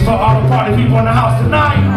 for all the party people in the house tonight.